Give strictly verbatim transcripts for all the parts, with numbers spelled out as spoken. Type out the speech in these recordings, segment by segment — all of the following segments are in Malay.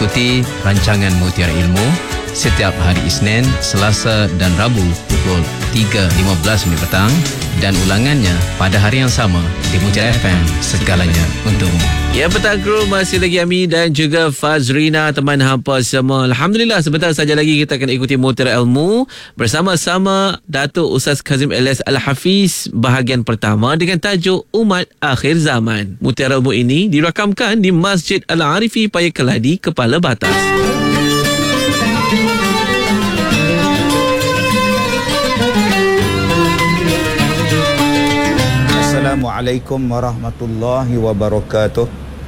ikuti rancangan Mutiara Ilmu setiap hari Isnin, Selasa dan Rabu pukul tiga lima belas minit petang dan ulangannya pada hari yang sama di Mutiara F M, segalanya untukmu. Ya, petang kru, masih lagi Ami dan juga Fazrina, teman hampa semua. Alhamdulillah, sebentar saja lagi kita akan ikuti Mutiara Ilmu bersama-sama Datuk Ustaz Kazim Elias Al-Hafiz bahagian pertama dengan tajuk Umat Akhir Zaman. Mutiara Ilmu ini dirakamkan di Masjid Al-Arifi Paya Keladi, Kepala Batas. Assalamualaikum warahmatullahi wabarakatuh.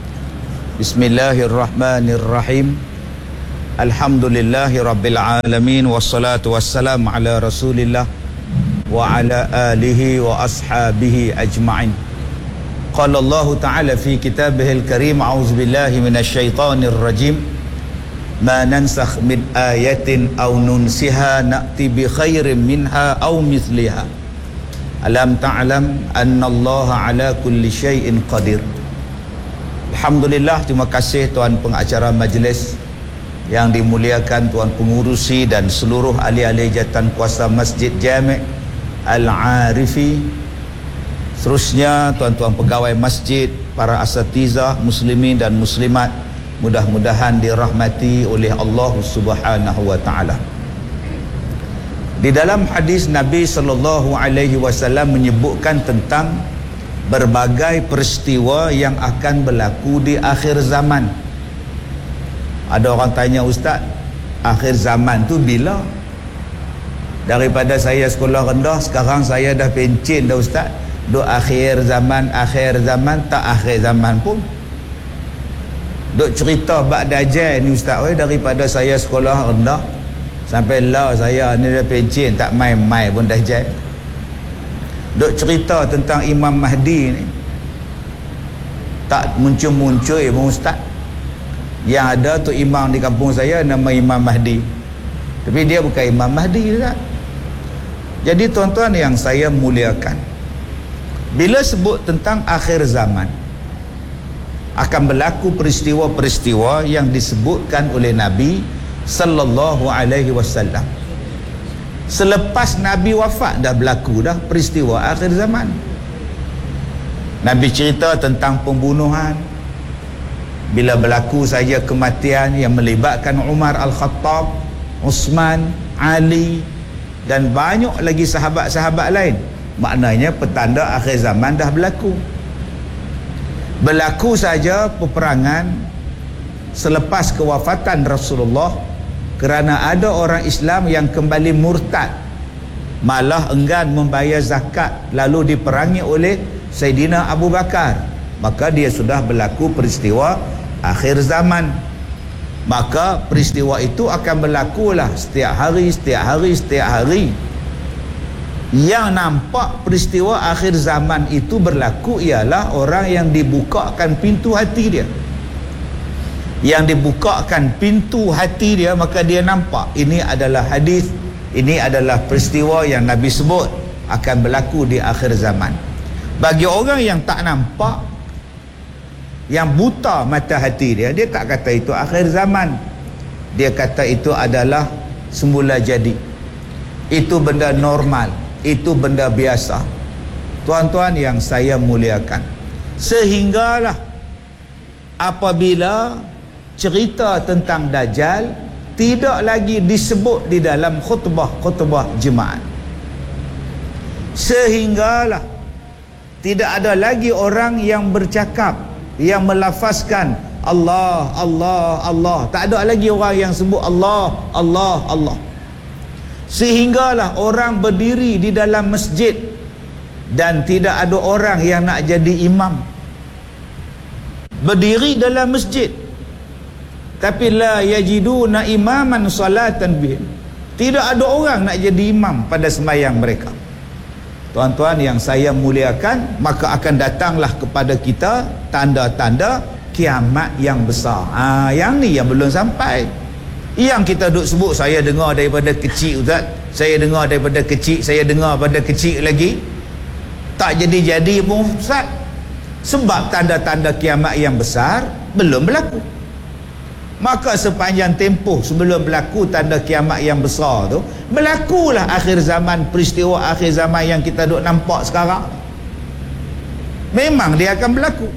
Bismillahirrahmanirrahim. Alhamdulillahi rabbil alamin. Wassalatu wassalamu ala rasulillah wa ala alihi wa ashabihi ajma'in. Qala Allah ta'ala fi kitabihil karim, a'udzubillahi minasyaitonir rajim, ma nansakh min ayatin aw nunsiha na'ti bi khairin minha aw mithliha. Alam ta'lam annallaha ala kulli syai'in qadir. Alhamdulillah, terima kasih tuan pengacara majlis yang dimuliakan, tuan pengurusi dan seluruh ahli-ahli jawatan kuasa Masjid Jami' Al-Arifi. Seterusnya tuan-tuan pegawai masjid, para asatizah muslimin dan muslimat, mudah-mudahan dirahmati oleh Allah Subhanahu wa taala. Di dalam hadis Nabi sallallahu alaihi wasallam menyebutkan tentang berbagai peristiwa yang akan berlaku di akhir zaman. Ada orang tanya, Ustaz, akhir zaman tu bila? Daripada saya sekolah rendah, sekarang saya dah pencen dah, Ustaz. Duk akhir zaman, akhir zaman, tak akhir zaman pun. Duk cerita bab Dajjal ni, Ustaz, oi, daripada saya sekolah rendah sampai lah saya ni dah pencen, tak main-main pun Dajjal. Duk cerita tentang Imam Mahdi ni, tak muncul-muncul ya Ustaz. Yang ada tu imam di kampung saya nama Imam Mahdi, tapi dia bukan Imam Mahdi, Ustaz. Jadi tuan-tuan yang saya muliakan, bila sebut tentang akhir zaman, akan berlaku peristiwa-peristiwa yang disebutkan oleh Nabi sallallahu alaihi wasallam. Selepas Nabi wafat dah berlaku dah peristiwa akhir zaman. Nabi cerita tentang pembunuhan. Bila berlaku saja kematian yang melibatkan Umar Al-Khattab, Uthman, Ali dan banyak lagi sahabat-sahabat lain, maknanya petanda akhir zaman dah berlaku. Berlaku saja peperangan selepas kewafatan Rasulullah kerana ada orang Islam yang kembali murtad, malah enggan membayar zakat, lalu diperangi oleh Sayyidina Abu Bakar. Maka dia sudah berlaku peristiwa akhir zaman. Maka peristiwa itu akan berlakulah setiap hari, setiap hari, setiap hari. Yang nampak peristiwa akhir zaman itu berlaku ialah orang yang dibukakan pintu hati dia. Yang dibukakan pintu hati dia, maka dia nampak. Ini adalah hadis, ini adalah peristiwa yang Nabi sebut akan berlaku di akhir zaman. Bagi orang yang tak nampak, yang buta mata hati dia, dia tak kata itu akhir zaman. Dia kata itu adalah semula jadi, itu benda normal, itu benda biasa. Tuan-tuan yang saya muliakan, sehinggalah apabila cerita tentang Dajjal tidak lagi disebut di dalam khutbah-khutbah jemaat, sehinggalah tidak ada lagi orang yang bercakap, yang melafazkan Allah, Allah, Allah. Tak ada lagi orang yang sebut Allah, Allah, Allah. Sehinggalah orang berdiri di dalam masjid dan tidak ada orang yang nak jadi imam. Berdiri dalam masjid tapi la yajiduna imaman salatan bihim. Tidak ada orang nak jadi imam pada sembahyang mereka. Tuan-tuan yang saya muliakan, maka akan datanglah kepada kita tanda-tanda kiamat yang besar. Ah, yang ni yang belum sampai. Yang kita duk sebut, saya dengar daripada kecil, Ustaz. Saya dengar daripada kecil, saya dengar pada kecil lagi. Tak jadi-jadi pun, Ustaz. Sebab tanda-tanda kiamat yang besar belum berlaku. Maka sepanjang tempoh sebelum berlaku tanda kiamat yang besar tu, berlakulah akhir zaman, peristiwa akhir zaman yang kita duk nampak sekarang. Memang dia akan berlaku.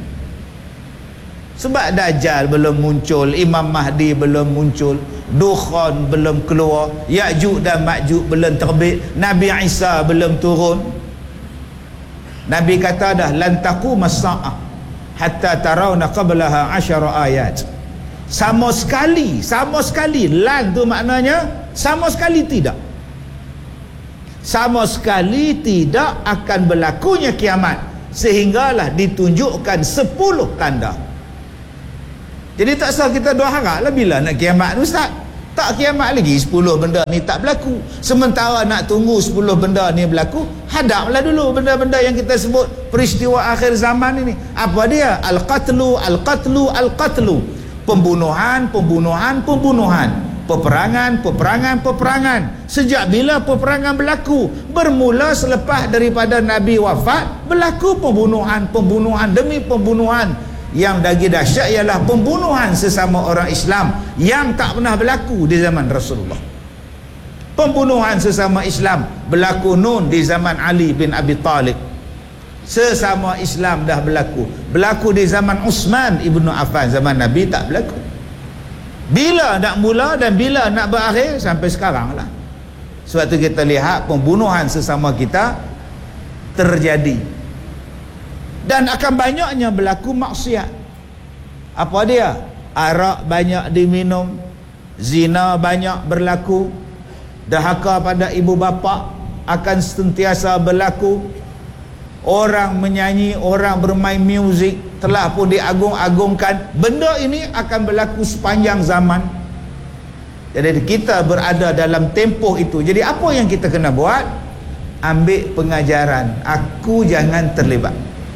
Sebab Dajjal belum muncul, Imam Mahdi belum muncul, Dukhan belum keluar, Ya'juj dan Ma'juj belum terbit, Nabi Isa belum turun. Nabi kata dah, lan taqumas sa'ah hatta tarawna qablaha asyara ayat. Sama sekali, sama sekali, lan tu maknanya sama sekali tidak. Sama sekali tidak akan berlakunya kiamat, sehinggalah ditunjukkan sepuluh tanda. Jadi tak usah kita doa harap lah bila nak kiamat tu, Ustaz. Tak kiamat lagi, sepuluh benda ni tak berlaku. Sementara nak tunggu sepuluh benda ni berlaku, hadaplah dulu benda-benda yang kita sebut peristiwa akhir zaman ini. Apa dia? Al-qatlu, al-qatlu, al-qatlu. Pembunuhan, pembunuhan, pembunuhan. Peperangan, peperangan, peperangan. Sejak bila peperangan berlaku? Bermula selepas daripada Nabi wafat, berlaku pembunuhan, pembunuhan demi pembunuhan. Yang lagi dahsyat ialah pembunuhan sesama orang Islam yang tak pernah berlaku di zaman Rasulullah. Pembunuhan sesama Islam berlaku nun di zaman Ali bin Abi Talib. Sesama Islam dah berlaku. Berlaku di zaman Uthman ibnu Affan, zaman Nabi tak berlaku. Bila nak mula dan bila nak berakhir? Sampai sekarang lah. Sebab tu kita lihat pembunuhan sesama kita terjadi. Dan akan banyaknya berlaku maksiat. Apa dia? Arak banyak diminum, zina banyak berlaku, dahaka pada ibu bapa akan sentiasa berlaku, orang menyanyi, orang bermain muzik telah pun diagung-agungkan. Benda ini akan berlaku sepanjang zaman. Jadi kita berada dalam tempoh itu. Jadi apa yang kita kena buat? Ambil pengajaran. Aku jangan terlibat.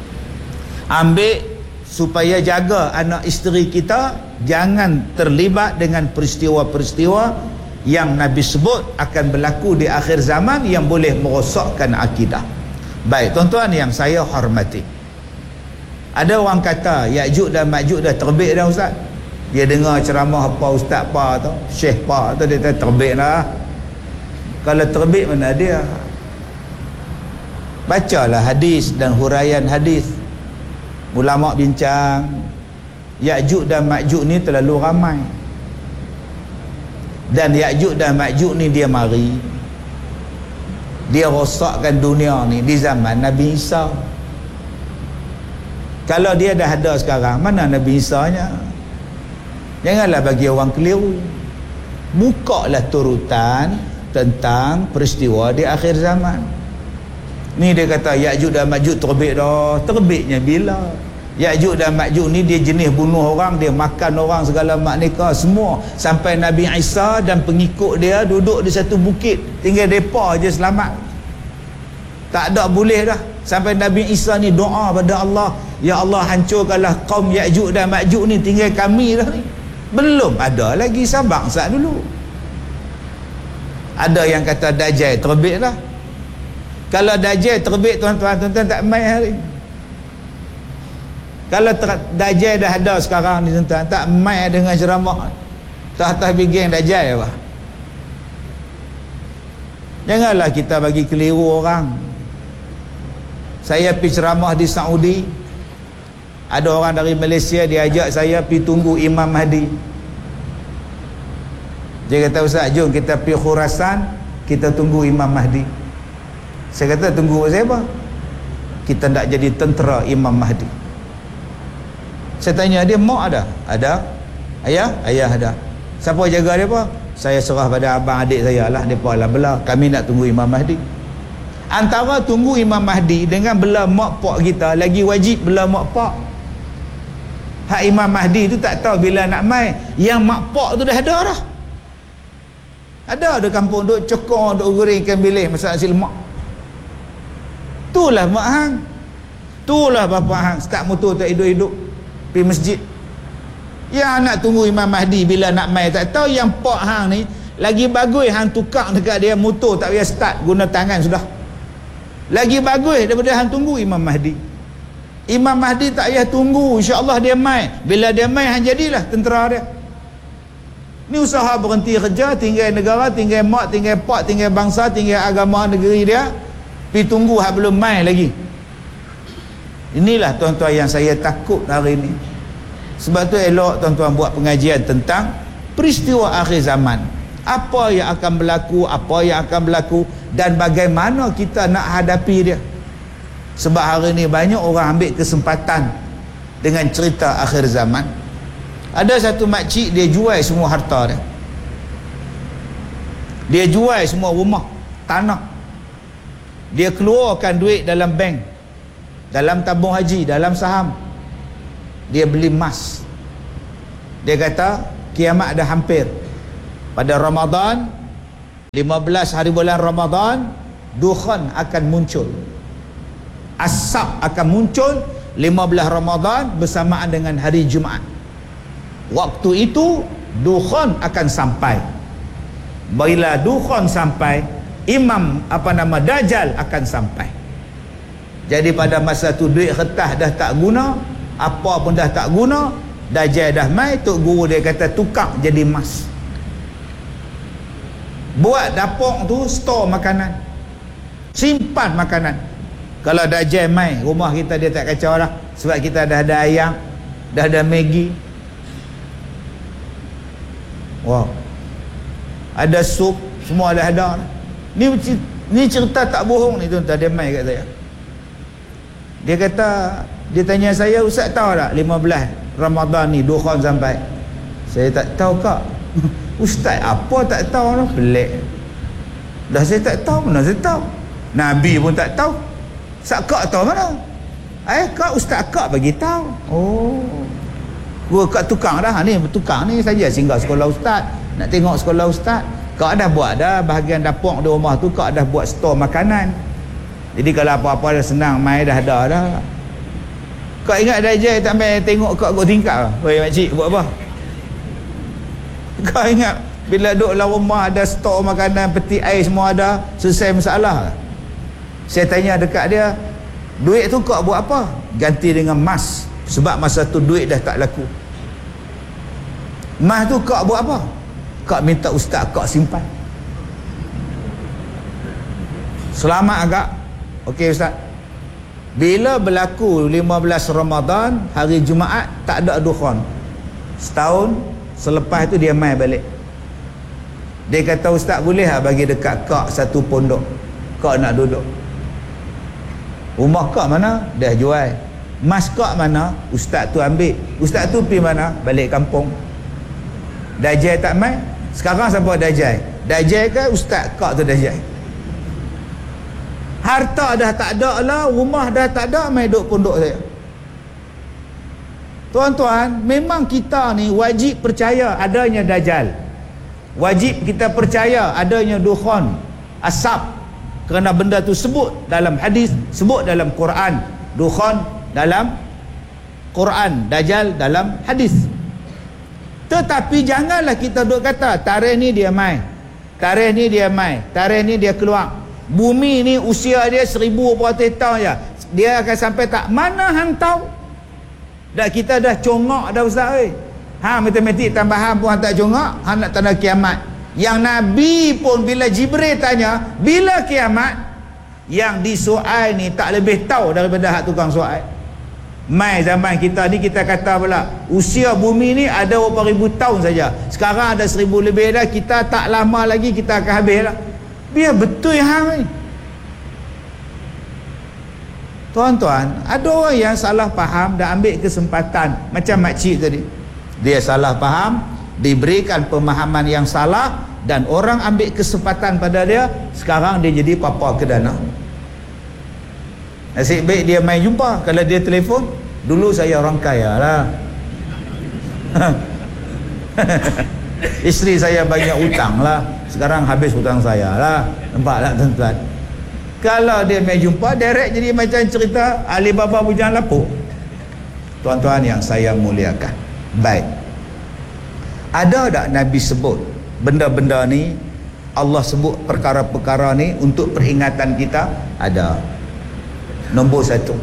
Ambil supaya jaga anak isteri kita jangan terlibat dengan peristiwa-peristiwa yang Nabi sebut akan berlaku di akhir zaman yang boleh merosakkan akidah. Baik, tuan-tuan yang saya hormati, ada orang kata Ya'juj dan Ma'juj dah terbit dah, Ustaz. Dia dengar ceramah apa Ustaz apa tu, Syekh apa tu, dia kata terbit dah. Kalau terbit mana dia? Bacalah hadis dan huraian hadis. Ulama bincang Ya'juj dan Ma'juj ni terlalu ramai, dan Ya'juj dan Ma'juj ni dia mari, dia rosakkan dunia ni di zaman Nabi Isa. Kalau dia dah ada sekarang, mana Nabi Isa nya? Janganlah bagi orang keliru. Bukalah turutan tentang peristiwa di akhir zaman. Ni dia kata Ya'juj dan Ma'juj terbit dah. Terbitnya bila? Ya'juj dan Ma'juj ni dia jenis bunuh orang, dia makan orang segala maknika semua, sampai Nabi Isa dan pengikut dia duduk di satu bukit, tinggal depa je selamat. Tak ada boleh dah. Sampai Nabi Isa ni doa pada Allah, ya Allah hancurkanlah kaum Ya'juj dan Ma'juj ni, tinggal kami dah ni. Belum ada lagi, sabar sat dulu. Ada yang kata Dajjal terbit dah. Kalau Dajjal terbit, tuan-tuan, tuan-tuan tak main hari. Kalau ter- Dajjal dah ada sekarang ni, tuan-tuan, tak main dengan ceramah tak-tak bigeng Dajjal apa. Janganlah kita bagi keliru orang. Saya pergi ceramah di Saudi, ada orang dari Malaysia dia ajak saya pergi tunggu Imam Mahdi. Dia kata, Ustaz, jom kita pergi Khurasan, kita tunggu Imam Mahdi. Saya kata, tunggu siapa? Kita nak jadi tentera Imam Mahdi. Saya tanya dia, mak ada? Ada. Ayah? Ayah ada. Siapa jaga dia apa? Saya serah pada abang adik saya lah, mereka lah bela. Kami nak tunggu Imam Mahdi. Antara tunggu Imam Mahdi dengan bela mak pak kita, lagi wajib bela mak pak. Hak Imam Mahdi tu tak tahu bila nak mai. Yang mak pak tu dah ada dah. Ada ada kampung duk cekor, duk goreng ikan bilis, masak nasi lemak. Itulah mak hang. Itulah bapa hang, start motor tak hidup-hidup pergi masjid. Ya, nak tunggu Imam Mahdi bila nak mai tak tahu. Yang pak hang ni lagi bagus hang tukar dekat dia motor, tak payah start, guna tangan sudah. Lagi bagus daripada hang tunggu Imam Mahdi. Imam Mahdi tak payah tunggu, insya-Allah dia mai. Bila dia mai hang jadilah tentera dia. Ni usaha berhenti kerja, tinggal negara, tinggal mak, tinggal pak, tinggal bangsa, tinggal agama negeri dia, pergi tunggu hak belum mai lagi. Inilah tuan-tuan yang saya takut hari ini. Sebab tu elok tuan-tuan buat pengajian tentang peristiwa akhir zaman. Apa yang akan berlaku, apa yang akan berlaku, dan bagaimana kita nak hadapi dia. Sebab hari ni banyak orang ambil kesempatan dengan cerita akhir zaman. Ada satu makcik, dia jual semua harta dia. Dia jual semua rumah, tanah. Dia keluarkan duit dalam bank, dalam tabung haji, dalam saham. Dia beli emas. Dia kata kiamat dah hampir. Pada Ramadan, lima belas hari bulan Ramadan, dukhan akan muncul, asap akan muncul lima belas Ramadan bersamaan dengan hari Jumaat. Waktu itu dukhan akan sampai. Bila dukhan sampai, imam apa nama Dajjal akan sampai. Jadi pada masa tu duit kertas dah tak guna, apa pun dah tak guna, Dajjal dah mai, tok guru dia kata tukar jadi emas. Buat dapur tu store makanan, simpan makanan. Kalau Dajjal mai, rumah kita dia tak kacau lah, sebab kita dah ada ayam, dah ada Maggi. Wow, ada sup, semua dah ada. Ni ni cerita tak bohong ni tuan-tuan. Dia mai kat saya, dia kata, dia tanya saya, Ustaz tahu tak lima belas Ramadan ni dukhan sampai? Saya tak tahu kak. Ustaz apa tak tahu? Pelik. Dah saya tak tahu, mana saya tahu? Nabi pun tak tahu. Sak kak tahu mana? Eh kak, Ustaz kak bagi tahu. Oh, gua kak tukang dah. Ni tukang ni saja singgah sekolah Ustaz, nak tengok sekolah Ustaz. Kak dah buat dah bahagian dapur di rumah tu, kak dah buat store makanan. Jadi kalau apa-apa dah senang mai dah ada dah. Kak ingat Dajjal tak mai tengok kak kot tingkap. Wei makcik buat apa? Kak ingat bila duduk dalam rumah ada store makanan, peti air semua ada, selesai masalah. Saya tanya dekat dia, duit tu kak buat apa? Ganti dengan emas. Sebab masa tu duit dah tak laku. Emas tu kak buat apa? Kak minta ustaz kak simpan. Selamat agak. Okey ustaz. Bila berlaku lima belas Ramadan, hari Jumaat, tak ada dukhan. Setahun selepas tu dia mai balik. Dia kata, ustaz boleh tak bagi dekat kak satu pondok? Kak nak duduk. Rumah kak mana? Dah jual. Mas kak mana? Ustaz tu ambil. Ustaz tu pergi mana? Balik kampung. Dajjal tak mai. Sekarang siapa Dajjal? Dajjal ke ustaz kak tu Dajjal? Harta dah tak ada lah, rumah dah tak ada, mai duduk pondok saya. Tuan-tuan, memang kita ni wajib percaya adanya Dajjal. Wajib kita percaya adanya dukhan, asap. Kerana benda tu sebut dalam hadis, sebut dalam Quran. Dukhan dalam Quran, Dajjal dalam hadis. Tetapi janganlah kita duk kata tarikh ni dia mai, tarikh ni dia mai, tarikh ni dia keluar. Bumi ni usia dia seribu peratus tahun je, dia akan sampai tak? Mana hang tahu? Dah kita dah congak dah ustaz oi. Ha, matematik tambahan pun hang tak congak, hang nak tanda kiamat. Yang Nabi pun bila Jibril tanya bila kiamat, yang disoal ni tak lebih tahu daripada hak tukang soal. Mai zaman kita ni kita kata pula usia bumi ni ada berapa ribu tahun saja. Sekarang ada seribu lebih dah, kita tak lama lagi kita akan habis lah. Biar betul hang ni. Tuan-tuan, ada orang yang salah faham dan ambil kesempatan macam makcik tadi. Dia salah faham, diberikan pemahaman yang salah, dan orang ambil kesempatan pada dia. Sekarang dia jadi papa kedana. Nasib baik dia main jumpa. Kalau dia telefon, dulu saya orang kaya lah. Isteri saya banyak hutang lah, sekarang habis hutang saya lah. Nampak tak tuan-tuan? Kalau dia main jumpa, direct jadi macam cerita Alibaba Bujang Lapuk. Tuan-tuan yang saya muliakan, baik, ada tak Nabi sebut benda-benda ni? Allah sebut perkara-perkara ni untuk peringatan kita? Ada. Nombor satu,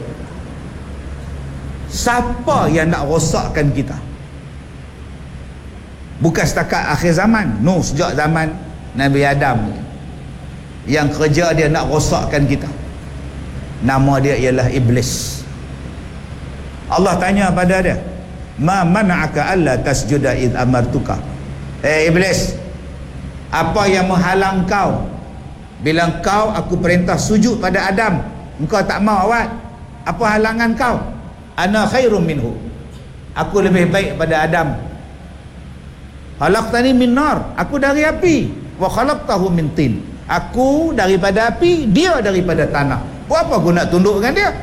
siapa yang nak rosakkan kita? Bukan setakat akhir zaman. No, sejak zaman Nabi Adam yang kerja dia nak rosakkan kita. Nama dia ialah Iblis. Allah tanya pada dia, ma mana'aka alla tasjuda id amartuka. Eh Iblis, apa yang menghalang kau bila kau aku perintah sujud pada Adam, engkau tak mau awat? Apa halangan kau? Ana khairum minhu, aku lebih baik pada Adam. Khalaqtani min nar, aku dari api. Wa khalaqtahu min tin, aku daripada api, dia daripada tanah. Buat apa aku nak tunduk dengan dia?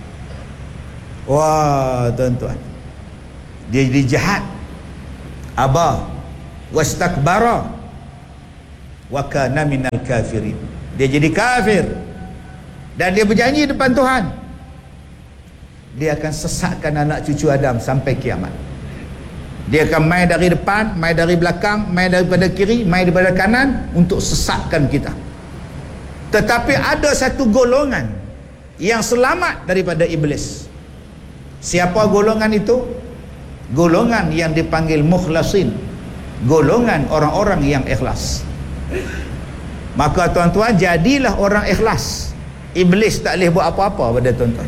Wah tuan-tuan, dia jadi jahat. Aba wastakbara wa kana minal kafirin. Dia jadi kafir dan dia berjanji depan Tuhan dia akan sesatkan anak cucu Adam sampai kiamat. Dia akan main dari depan, main dari belakang, main daripada kiri, main daripada kanan untuk sesatkan kita. Tetapi ada satu golongan yang selamat daripada iblis. Siapa golongan itu? Golongan yang dipanggil mukhlasin, golongan orang-orang yang ikhlas. Maka tuan-tuan, jadilah orang ikhlas. Iblis tak boleh buat apa-apa pada tuan-tuan.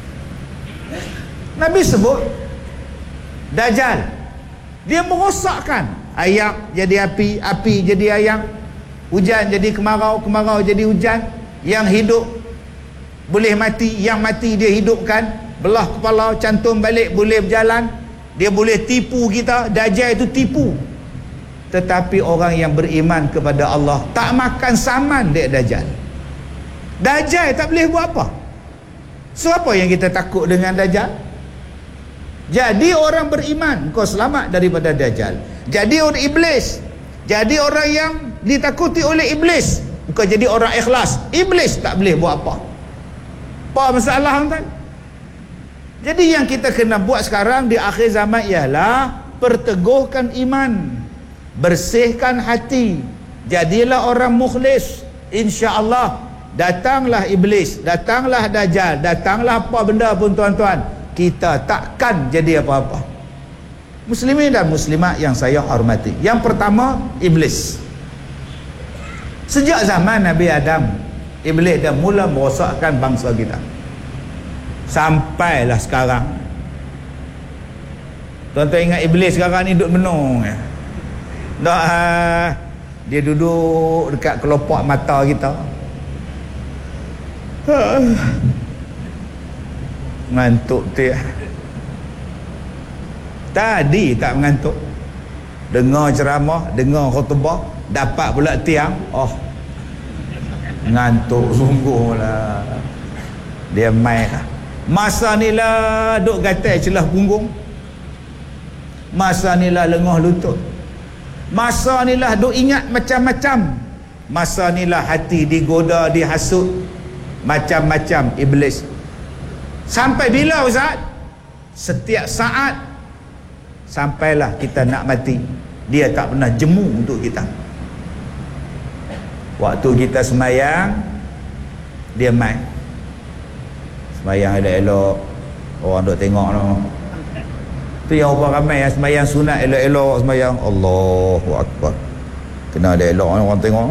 Nabi sebut Dajjal, dia merosakkan. Ayak jadi api, api jadi ayak, hujan jadi kemarau, kemarau jadi hujan. Yang hidup boleh mati, yang mati dia hidupkan. Belah kepala, cantum balik, boleh berjalan. Dia boleh tipu kita. Dajjal itu tipu. Tetapi orang yang beriman kepada Allah tak makan saman dia Dajjal. Dajjal tak boleh buat apa. So apa yang kita takut dengan Dajjal? Jadi orang beriman, kau selamat daripada Dajjal. Jadi orang iblis, jadi orang yang ditakuti oleh iblis, kau jadi orang ikhlas. Iblis tak boleh buat apa. Apa masalah tuan? Jadi yang kita kena buat sekarang di akhir zaman ialah perteguhkan iman, bersihkan hati, jadilah orang mukhlis. InsyaAllah datanglah iblis, datanglah Dajjal, datanglah apa benda pun tuan-tuan, kita takkan jadi apa-apa. Muslimin dan muslimat yang saya hormati, yang pertama iblis. Sejak zaman Nabi Adam, iblis dah mula merosakkan bangsa kita. Sampailah sekarang. Tuan-tuan ingat iblis sekarang ni duduk menung ya? Dah, dia duduk dekat kelopak mata kita. Ngantuk dia. Tadi tak mengantuk. Dengar ceramah, dengar khutbah, dapat pula tiang. Oh, ngantuk sungguh lah. Dia main lah. Masa ni lah duk gatai celah punggung. Masa ni lah lengah lutut. Masa ni lah duk ingat macam-macam. Masa ni lah hati digoda, dihasut macam-macam iblis. Sampai bila Ustaz? Setiap saat. Sampailah kita nak mati, dia tak pernah jemu untuk kita. Waktu kita semayang, dia main. Semayang elok-elok, orang duk tengok no. Tu yang orang ramai yang semayang sunat elok-elok, semayang Allahu Akbar, kena ada elok orang tengok.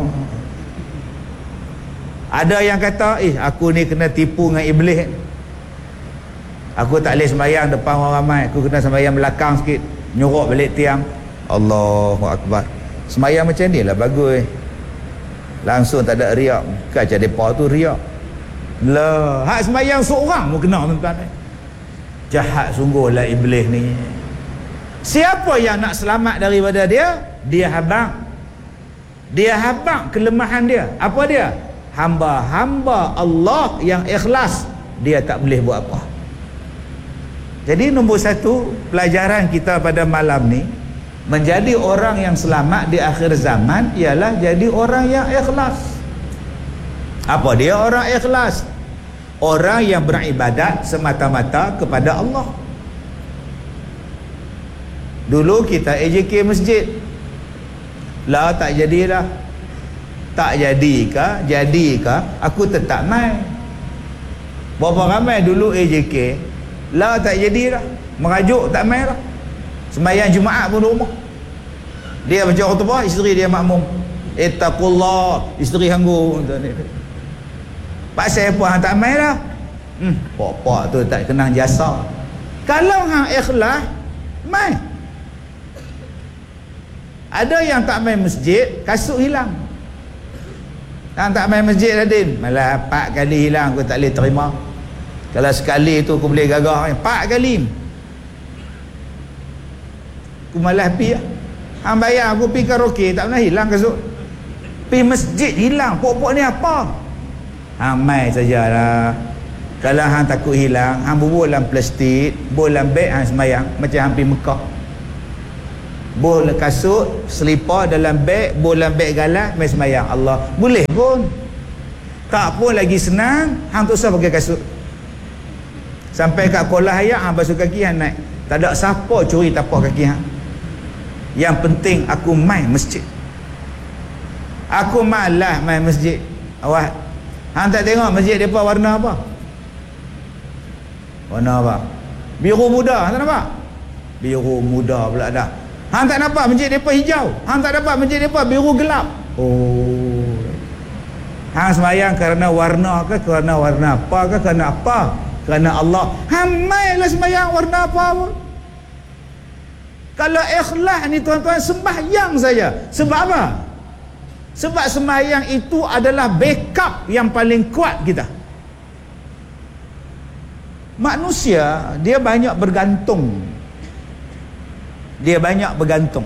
Ada yang kata, eh aku ni kena tipu dengan iblis, aku tak boleh sembahyang depan orang ramai, aku kena sembahyang belakang sikit, nyorok balik tiang. Allahu Akbar. Sembahyang macam ni lah bagus, langsung tak ada riak. Kaca depa tu riak lah. Hak sembahyang seorang mu kena tuan-tuan. Jahat sungguhlah iblis ni. Siapa yang nak selamat daripada dia? Dia habang. Dia habang kelemahan dia. Apa dia? Hamba-hamba Allah yang ikhlas, dia tak boleh buat apa. Jadi nombor satu pelajaran kita pada malam ni, menjadi orang yang selamat di akhir zaman ialah jadi orang yang ikhlas. Apa dia orang ikhlas? Orang yang beribadat semata-mata kepada Allah. Dulu kita A J K masjid, lah tak jadilah. Tak jadikah? Jadikah? Aku tetap main. Berapa ramai dulu A J K, lah tak jadilah, merajuk tak main lah. Sembahyang Jumaat pun rumah. Dia baca khutbah, isteri dia makmum. Ittaqullah, isteri hanggu. Pasal apa hang tak mai dah? Hmm, pok-pok tu tak kenang jasa. Kalau hang ikhlas, mai. Ada yang tak main masjid, kasut hilang. Hang tak main masjid Radin, malah empat kali hilang, aku tak boleh terima. Kalau sekali tu aku boleh gagah, empat kali aku malah pi lah. Hang bayar aku pi karaoke, tak pernah hilang kasut. Pi masjid hilang, pok-pok ni apa? Hang mai sajalah. Kalau hang takut hilang, hang bubur dalam plastik, bol dalam beg, hang semayang macam hang pi Mekah. Bol kasut, selipar dalam beg, bol dalam beg galah, mai semayang. Allah, boleh pun. Tak pun lagi senang, hang tak usah pakai kasut. Sampai kat kolah ayak, hang basuh kaki, hang naik. Tak ada siapa curi tapak kaki hang. Yang penting aku mai masjid. Aku malas mai masjid. Awak, hang tak tengok masjid depa warna apa? Warna apa? Biru muda, hang tak nampak? Biru muda pula dah. Hang tak nampak masjid depa hijau. Hang tak nampak masjid depa biru gelap. Oh. Hang sembahyang kerana warna ke, kerana warna apa ke, kerana apa? Kerana Allah. Hang mailah sembahyang warna apa pun. Kalau ikhlas ni tuan-tuan, sembahyang saja. Sebab apa? Sebab sembahyang itu adalah backup yang paling kuat kita. Manusia dia banyak bergantung. Dia banyak bergantung.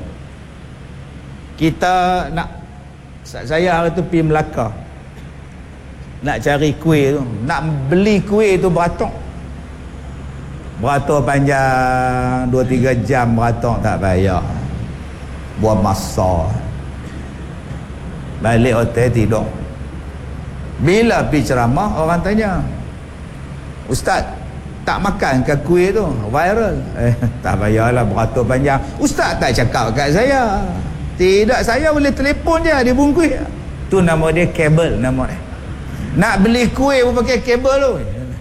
Kita nak, saya hari tu pergi Melaka, nak cari kuih tu, nak beli kuih tu beratok. Beratok panjang dua tiga jam beratok, tak payah. Buat masa. Balik hotel tidur. Bila pergi ceramah, orang tanya, Ustaz, tak makan ke kuih tu? Viral. Eh, tak payahlah beratur panjang. Ustaz tak cakap kat saya. Tidak, saya boleh telefon je, dia bungkus. Tu nama dia kabel, nama dia. Nak beli kuih pun pakai kabel tu.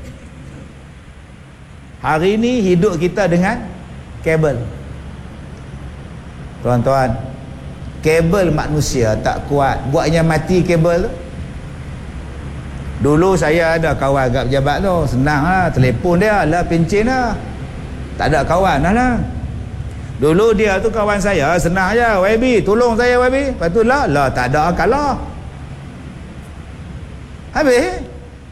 Hari ni hidup kita dengan kabel. Tuan-tuan, kabel manusia tak kuat. Buatnya mati kabel tu. Dulu saya ada kawan kat pejabat tu, senang lah, telefon dia lah, pencen lah. Tak ada kawan lah lah. Dulu dia tu kawan saya, senang je, Y B, tolong saya Y B. Lepas tu lah, lah tak ada kalah. Habis.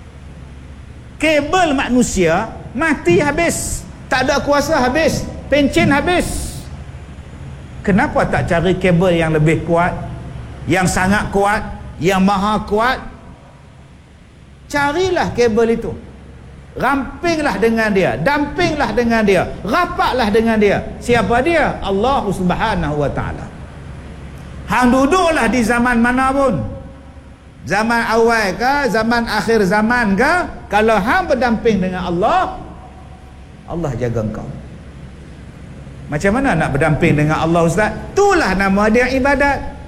Kabel manusia mati habis. Tak ada kuasa habis. Pencen habis. Kenapa tak cari kabel yang lebih kuat? Yang sangat kuat? Yang maha kuat? Carilah kabel itu. Rampinglah dengan dia, dampinglah dengan dia, rapatlah dengan dia. Siapa dia? Allah Subhanahu wa taala. Hang duduklah di zaman mana pun. Zaman awal ke, zaman akhir zaman ke, kalau hang berdamping dengan Allah, Allah jaga engkau. Macam mana nak berdamping dengan Allah, Ustaz? Itulah nama dia ibadat.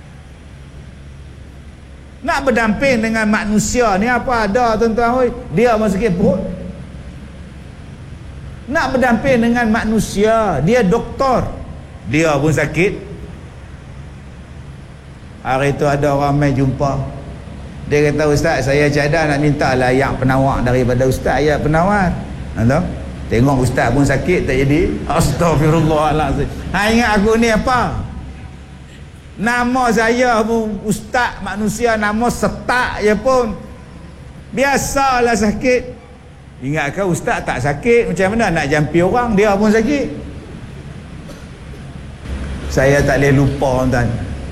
Nak berdamping dengan manusia ni apa ada tuan-tuan, dia pun sakit perut. Nak berdamping dengan manusia, dia doktor, dia pun sakit. Hari tu ada orang mai jumpa. Dia kata, Ustaz, saya cadang nak minta lah ayat penawar daripada Ustaz, ayat penawar. Tahu? Tengok Ustaz pun sakit tak jadi. Astagfirullahalazim. Ha, ingat aku ni apa? Nama saya pun Ustaz manusia, nama setak je pun. Biasalah sakit. Ingat ke Ustaz tak sakit? Macam mana nak jampi orang? Dia pun sakit. Saya tak boleh lupa, tuan.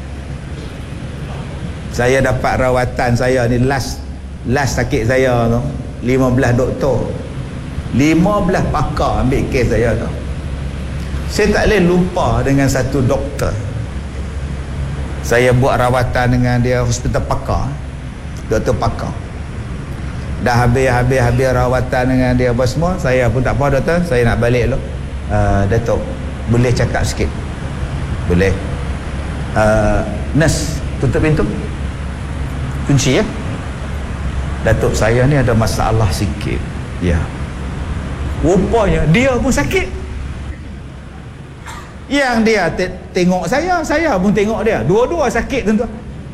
Saya dapat rawatan saya ni last last sakit saya tu, lima belas doktor, lima belas pakar ambil kes saya tu. Saya tak boleh lupa dengan satu doktor. Saya buat rawatan dengan dia, hospital pakar, doktor pakar. Dah habis-habis-habis rawatan dengan dia apa semua, saya pun tak apa, doktor, saya nak balik dulu. Uh, Datuk, boleh cakap sikit? Boleh. Uh, nurse, tutup pintu. Kunci ya. Datuk, saya ni ada masalah sikit. Ya. Rupanya dia pun sakit. Yang dia te- tengok saya, saya pun tengok dia. Dua-dua sakit tuan-tuan.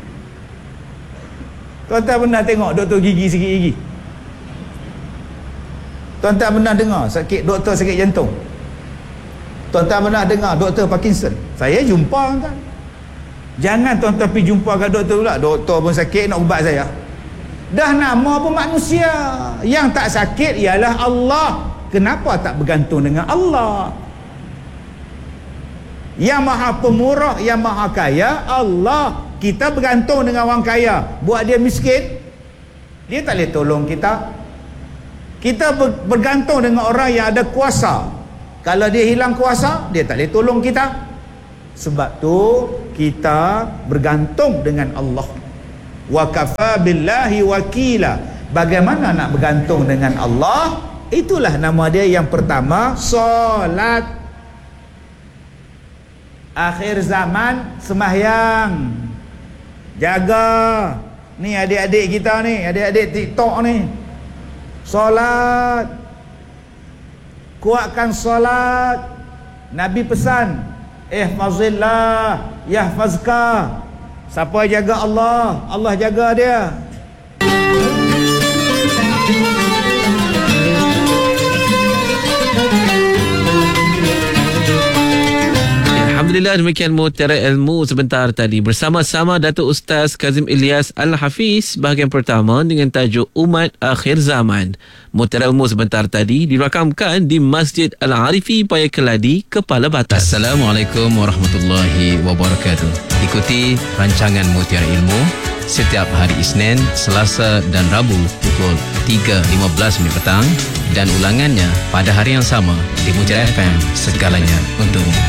Tuan-tuan pernah tengok doktor gigi sakit gigi? Tuan-tuan pernah dengar sakit doktor sakit jantung? Tuan-tuan pernah dengar doktor Parkinson? Saya jumpa tuan-tuan. Jangan tuan-tuan pergi jumpa kat doktor pula. Doktor pun sakit nak ubat saya. Dah nama pun manusia. Yang tak sakit ialah Allah. Kenapa tak bergantung dengan Allah? Yang maha pemurah, yang maha kaya Allah. Kita bergantung dengan orang kaya, buat dia miskin, dia tak boleh tolong kita. Kita bergantung dengan orang yang ada kuasa. Kalau dia hilang kuasa, dia tak boleh tolong kita. Sebab tu kita bergantung dengan Allah. Wa kafa billahi wakila. Bagaimana nak bergantung dengan Allah? Itulah nama dia yang pertama, solat. Akhir zaman, sembahyang. Jaga. Ni adik-adik kita ni, adik-adik TikTok ni, solat. Kuatkan solat. Nabi pesan, ihfazillah yahfazka. Siapa jaga Allah, Allah jaga dia. Alhamdulillah, demikian Mutiara Ilmu sebentar tadi bersama-sama Datuk Ustaz Kazim Ilyas Al-Hafiz, bahagian pertama dengan tajuk Umat Akhir Zaman. Mutiara Ilmu sebentar tadi dirakamkan di Masjid Al-Arifi Paya Keladi, Kepala Batas. Assalamualaikum warahmatullahi wabarakatuh. Ikuti rancangan Mutiara Ilmu setiap hari Isnin, Selasa dan Rabu pukul tiga lima belas minit petang dan ulangannya pada hari yang sama di Mutiara F M, segalanya untukmu.